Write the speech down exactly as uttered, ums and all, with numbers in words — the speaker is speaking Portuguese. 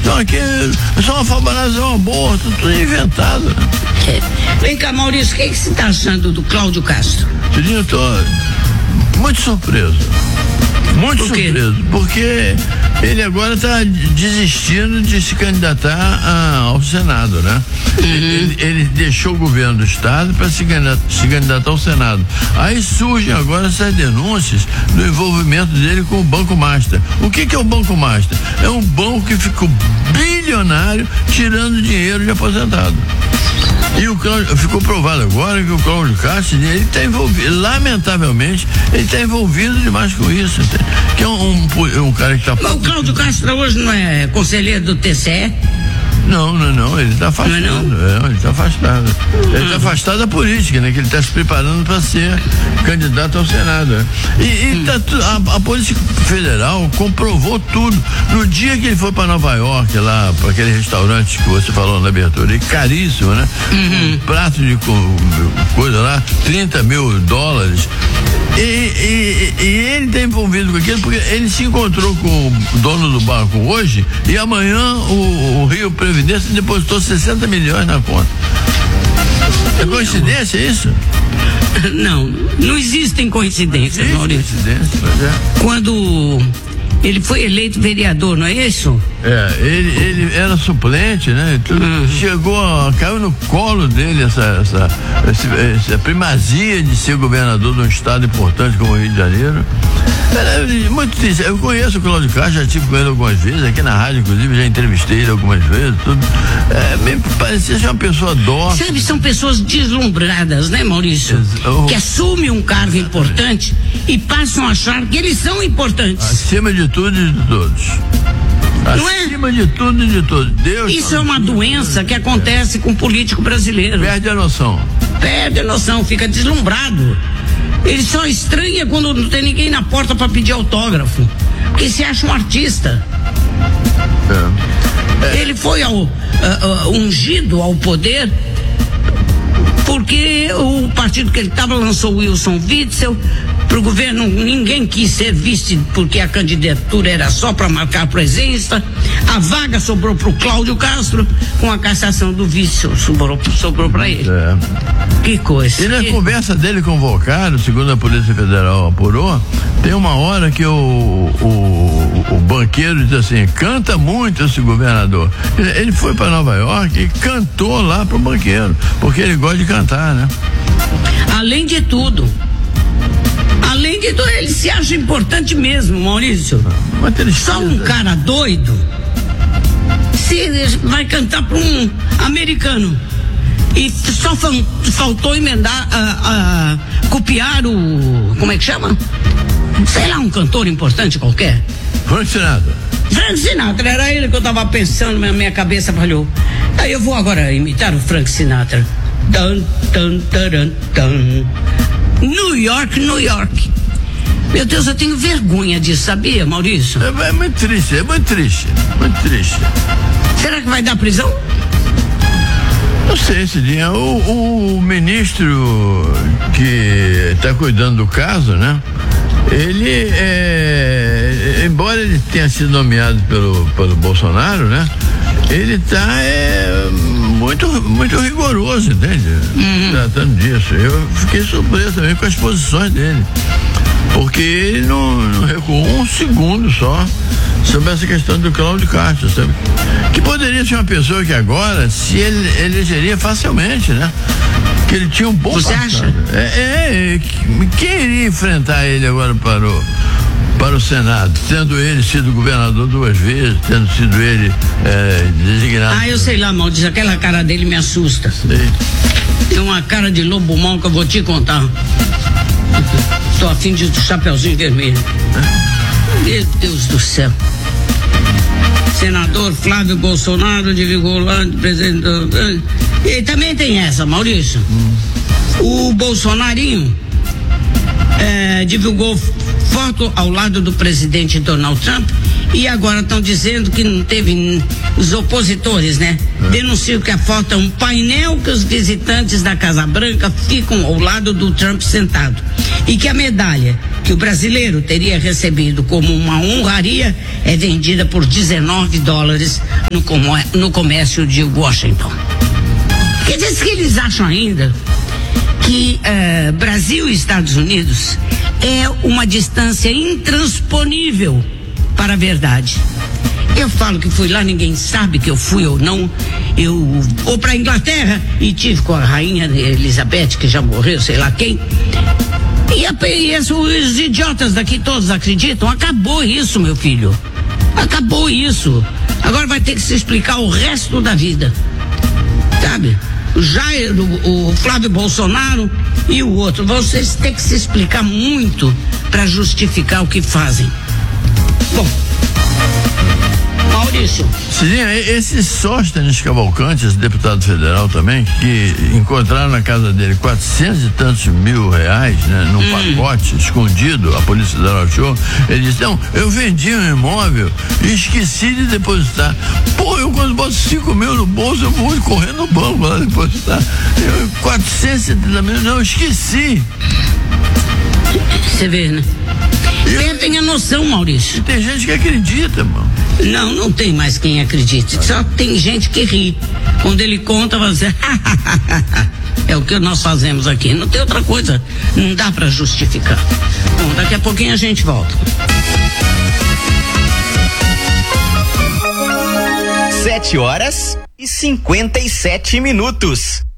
Então aqui é só uma favorável ao aborto, tudo inventado. Né? É. Vem cá, Maurício, o que, que você está achando do Cláudio Castro? Eu tô muito surpreso. Muito Por quê? surpreso, porque ele agora está desistindo de se candidatar a, ao Senado, né? Uhum. Ele, ele deixou o governo do Estado para se, se candidatar ao Senado. Aí surgem agora essas denúncias do envolvimento dele com o Banco Master. O que, que é o Banco Master? É um banco que ficou bilionário tirando dinheiro de aposentado. E o Cláudio, ficou provado agora que o Cláudio Castro, ele está envolvido, lamentavelmente, ele está envolvido demais com isso, que é um, um, um cara que está... Mas o Cláudio Castro hoje não é conselheiro do T C E? Não, não, não, ele está afastado, não, não? É, ele está afastado. Ele está afastado da política, né? Que ele está se preparando para ser candidato ao Senado. Né? E, e tá, a, a Polícia Federal comprovou tudo. No dia que ele foi para Nova York, lá, para aquele restaurante que você falou na abertura, e caríssimo, né? Uhum. Um prato de coisa lá, trinta mil dólares. E, e, e ele está envolvido com aquilo porque ele se encontrou com o dono do banco hoje e amanhã o, o Rio Previdência depositou sessenta milhões na conta. É coincidência isso? Não, não existem coincidências, Existe Maurício. Coincidência, mas é. Quando ele foi eleito vereador, não é isso? É, ele, ele era suplente, né? Tudo, uhum. Chegou, caiu no colo dele essa, essa, essa, essa primazia de ser governador de um estado importante como o Rio de Janeiro. Era muito triste. Eu conheço o Cláudio Castro, já tive com ele algumas vezes, aqui na rádio, inclusive, já entrevistei ele algumas vezes, tudo. É, me parecia ser uma pessoa dócil. Sabe, são pessoas deslumbradas, né, Maurício? Eu... Que assumem um cargo importante e passam a achar que eles são importantes. Acima de tudo e de todos. Não Acima é? de tudo e de todos. Deus. Isso é uma doença que acontece com o político brasileiro. Perde a noção. Perde a noção, fica deslumbrado. Ele só estranha quando não tem ninguém na porta para pedir autógrafo, porque se acha um artista. É. É. Ele foi ao, uh, uh, ungido ao poder porque o partido que ele estava lançou o Wilson Witzel. Para o governo, ninguém quis ser vice porque a candidatura era só para marcar presença. A vaga sobrou para o Cláudio Castro, com a cassação do vice sobrou, sobrou para ele. É. Que coisa. E na que... conversa dele com o Vocário, segundo a Polícia Federal apurou, tem uma hora que o, o, o banqueiro diz assim: canta muito esse governador. Ele foi para Nova York e cantou lá pro banqueiro, porque ele gosta de cantar, né? Além de tudo. Além de tudo, ele se acha importante mesmo, Maurício. Só um cara doido se vai cantar para um americano e só faltou emendar, a, a, copiar o, como é que chama? Sei lá, um cantor importante qualquer. Frank Sinatra. Frank Sinatra, era ele que eu tava pensando, minha, minha cabeça falhou. Aí eu vou agora imitar o Frank Sinatra. Tan, tan, taran, tan. New York, New York. Meu Deus, eu tenho vergonha disso, sabia, Maurício? É, é muito triste, é muito triste, muito triste. Será que vai dar prisão? Não sei, Cidinha. O, o ministro que está cuidando do caso, né? Ele, é, embora ele tenha sido nomeado pelo, pelo Bolsonaro, né? Ele está é, muito, muito rigoroso, entende? Uhum. Tratando disso. Eu fiquei surpreso também com as posições dele. Porque ele não, não recuou um segundo só sobre essa questão do Cláudio Castro, sabe? Que poderia ser uma pessoa que agora se ele elegeria facilmente, né? Que ele tinha um bom Você passado. acha? É, é, quem iria enfrentar ele agora para o, para o Senado, tendo ele sido governador duas vezes, tendo sido ele é, designado. Ah, eu sei lá, Maurício, aquela cara dele me assusta. Sei. Tem uma cara de lobo mau que eu vou te contar. Tô a fim de do chapeuzinho vermelho. Meu Deus do céu. Senador Flávio Bolsonaro divulgou lá de presidente do... E também tem essa, Maurício. Hum. O Bolsonarinho é, divulgou foto ao lado do presidente Donald Trump e agora estão dizendo que não teve os opositores, né? É. Denunciam que a foto é um painel que os visitantes da Casa Branca ficam ao lado do Trump sentado e que a medalha que o brasileiro teria recebido como uma honraria é vendida por dezenove dólares no, comó- no comércio de Washington. Quer dizer que eles acham ainda que uh, Brasil e Estados Unidos é uma distância intransponível para a verdade. Eu falo que fui lá, ninguém sabe que eu fui ou não. Eu vou para a Inglaterra e tive com a rainha Elizabeth, que já morreu, sei lá quem. E, a, e as, os idiotas daqui todos acreditam. Acabou isso, meu filho. Acabou isso. Agora vai ter que se explicar o resto da vida. Sabe? O Jair, o, o Flávio Bolsonaro e o outro. Vocês têm que se explicar muito para justificar o que fazem. Bom, Maurício. Cidinha, esse Sóstenes Cavalcante, esse deputado federal também, que encontraram na casa dele quatrocentos e tantos mil reais, né, num hum. pacote escondido, a Polícia Federal achou. Ele disse: não, eu vendi um imóvel e esqueci de depositar. Pô, eu quando boto cinco mil no bolso, eu vou correr no banco lá depositar. Eu, quatrocentos e setenta mil, não, eu esqueci. Você vê, né? Eu... Tenha noção, Maurício. Tem gente que acredita, mano. Não, não tem mais quem acredite. Só tem gente que ri. Quando ele conta, vai dizer, é o que nós fazemos aqui. Não tem outra coisa. Não dá pra justificar. Bom, daqui a pouquinho a gente volta. Sete horas e cinquenta e sete minutos.